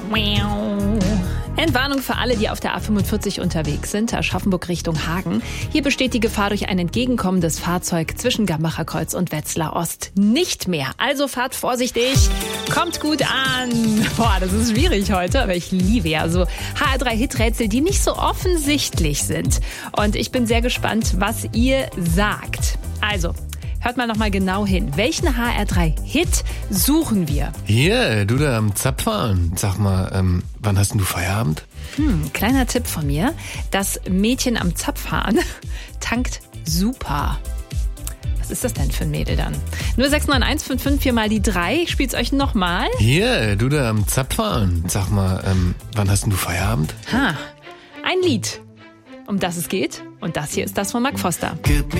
Entwarnung für alle, die auf der A45 unterwegs sind, Aschaffenburg Richtung Hagen. Hier besteht die Gefahr durch ein entgegenkommendes Fahrzeug zwischen Gambacher Kreuz und Wetzlar Ost nicht mehr. Also fahrt vorsichtig, kommt gut an. Boah, das ist schwierig heute, aber ich liebe ja so HR3-Hit-Rätsel, die nicht so offensichtlich sind. Und ich bin sehr gespannt, was ihr sagt. Also, hört mal nochmal genau hin. Welchen HR3-Hit suchen wir? Hier, du da am Zapfahren. Sag mal, wann hast denn du Feierabend? Kleiner Tipp von mir. Das Mädchen am Zapfhahn tankt super. Was ist das denn für ein Mädel dann? 0691 4 mal die 3. Ich spiel's euch nochmal. Hier, du da am Zapfahren. Sag mal, wann hast denn du Feierabend? Ein Lied, um das es geht. Und das hier ist das von Mark Foster.